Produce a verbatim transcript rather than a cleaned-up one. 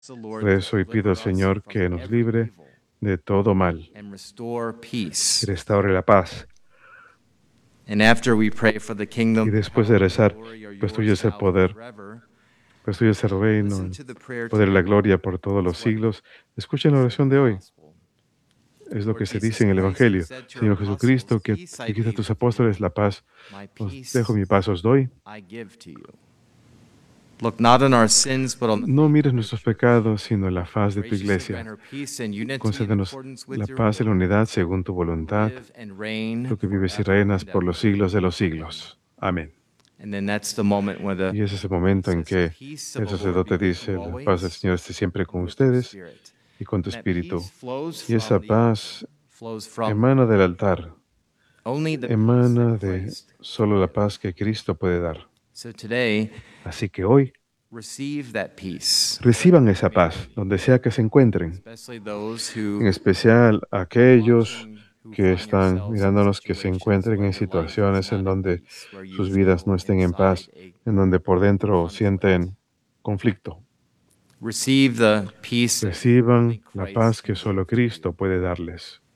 Rezo y pido al Señor que nos libre de todo mal y restaure la paz. Y después de rezar, pues tuyo es el poder, pues tuyo es el reino, el poder y la gloria por todos los siglos. Escuchen la oración de hoy. Es lo que se dice en el Evangelio. Señor Jesucristo, que dijiste a tus apóstoles la paz, os dejo mi paz, os doy. No mires nuestros pecados, sino la faz de tu iglesia. Concédenos la paz y la unidad según tu voluntad, tú que vives y reinas por los siglos de los siglos. Amén. Y ese es el momento en que el sacerdote dice, la paz del Señor esté siempre con ustedes y con tu espíritu. Y esa paz emana del altar, emana de solo la paz que Cristo puede dar. Así que hoy, reciban esa paz, donde sea que se encuentren, en especial aquellos que están mirándonos, que se encuentren en situaciones en donde sus vidas no estén en paz, en donde por dentro sienten conflicto. Reciban la paz que solo Cristo puede darles.